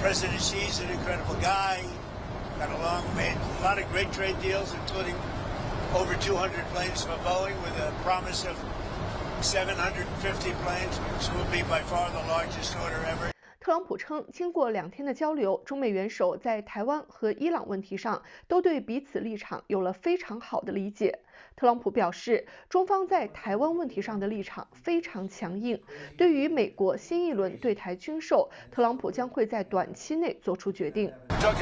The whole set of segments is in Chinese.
President Xi's an incredible guy. Got along, made a lot of great trade deals, including over 200 planes for Boeing, with a promise of 750 planes, which will be by far the largest order ever. 特朗普称，经过2天的交流，中美元首在台湾和伊朗问题上都对彼此立场有了非常好的理解。特朗普表示，中方在台湾问题上的立场非常强硬。对于美国新一轮对台军售，特朗普将会在短期内做出决定。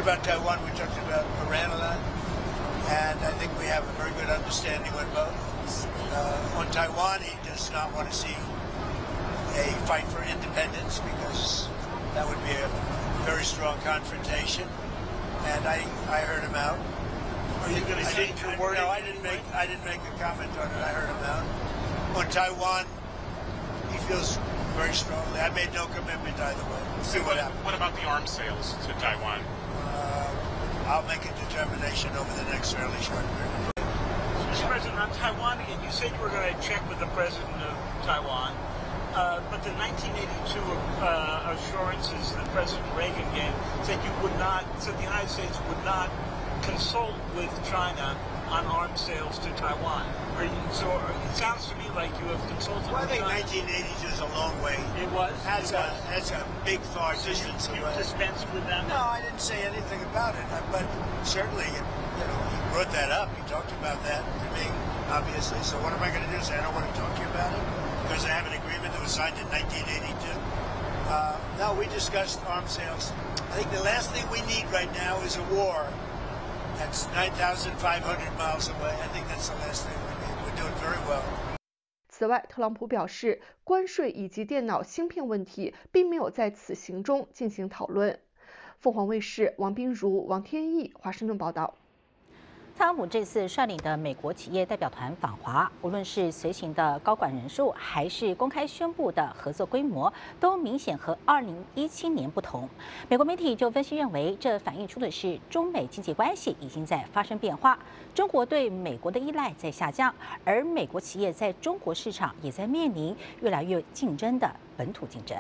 And I think we have a very good understanding with both. On Taiwan, he does not want to see a fight for independence because that would be a very strong confrontation. And I heard him out. Are you going to change your wording? No, I didn't make a comment on it. I heard him out. On Taiwan, he feels very strongly. I made no commitment either way. We'll see what happens. What about the arms sales to Taiwan? I'll make a determination over the next fairly short period. Mr. President, on Taiwan, and you said you were going to check with the president of Taiwan, but the 1982 assurances that President Reagan gave said said the United States would not consult with China on arms sales to Taiwan. So it sounds to me like you have consulted well, with China. I think 1982 is a long way. It was? That's a big far distance away. You dispensed with them? No, I didn't say anything about it. But certainly, he brought that up. He talked about that to me, obviously. So what am I going to do? Say I don't want to talk to you about it? Because I have an agreement that was signed in 1982? No, we discussed arms sales. I think the last thing we need right now is a war. That's 9,500 miles away. I think that's the last thing we need. We're doing very well. 此外，特朗普表示，关税以及电脑芯片问题并没有在此行中进行讨论。凤凰卫视王彬如、王天翼华盛顿报道。 特朗普这次率领的美国企业代表团访华，无论是随行的高管人数，还是公开宣布的合作规模，都明显和2017年不同。美国媒体就分析认为，这反映出的是中美经济关系已经在发生变化，中国对美国的依赖在下降，而美国企业在中国市场也在面临越来越竞争的本土竞争。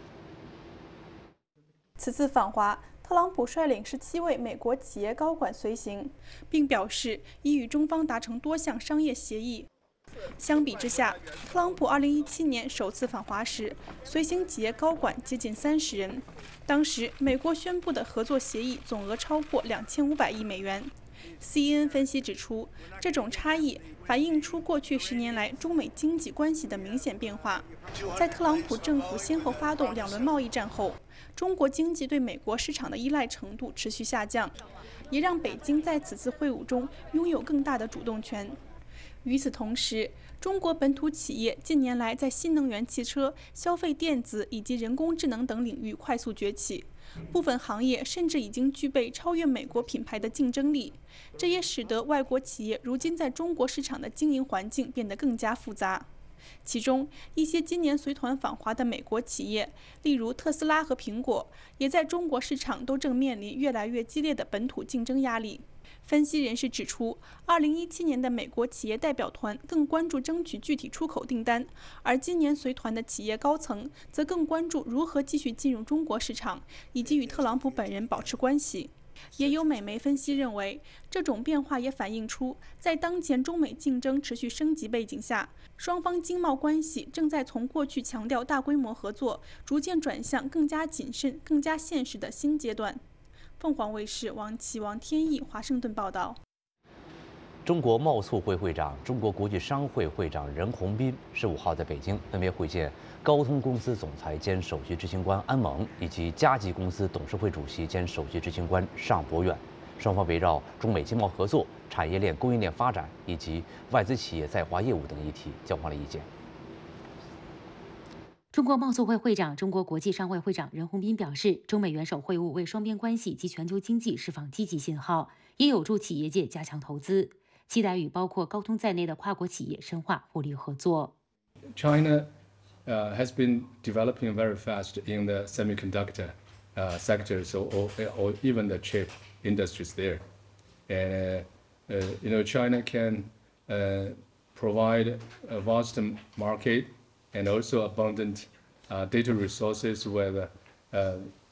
此次访华，特朗普率领17位美国企业高管随行，并表示已与中方达成多项商业协议。相比之下，特朗普2017年首次访华时，随行企业高管接近30人，当时美国宣布的合作协议总额超过2500亿美元。CNN 分析指出，这种差异反映出过去10年来中美经济关系的明显变化。在特朗普政府先后发动2轮贸易战后，中国经济对美国市场的依赖程度持续下降，也让北京在此次会晤中拥有更大的主动权。与此同时，中国本土企业近年来在新能源汽车、消费电子以及人工智能等领域快速崛起，部分行业甚至已经具备超越美国品牌的竞争力。这也使得外国企业如今在中国市场的经营环境变得更加复杂。其中，一些今年随团访华的美国企业，例如特斯拉和苹果，也在中国市场都正面临越来越激烈的本土竞争压力。分析人士指出，2017年的美国企业代表团更关注争取具体出口订单，而今年随团的企业高层则更关注如何继续进入中国市场，以及与特朗普本人保持关系。也有美媒分析认为，这种变化也反映出，在当前中美竞争持续升级背景下，双方经贸关系正在从过去强调大规模合作，逐渐转向更加谨慎、更加现实的新阶段。凤凰卫视王琦、王天翼华盛顿报道。 中国贸促会会长、中国国际商会会长任宏斌15号在北京分别会见高通公司总裁兼首席执行官安蒙，以及嘉吉公司董事会主席兼首席执行官尚博远。双方围绕中美经贸合作、产业链、供应链发展以及外资企业在华业务等议题交换了意见。 中国贸促会会长、中国国际商会会长任宏斌表示，中美元首会晤为双边关系及全球经济释放积极信号，也有助企业界加强投资，期待与包括高通在内的跨国企业深化互利合作。 China has been developing very fast in the semiconductor sectors or even the chip industries there, and China can provide a vast market and also abundant data resources with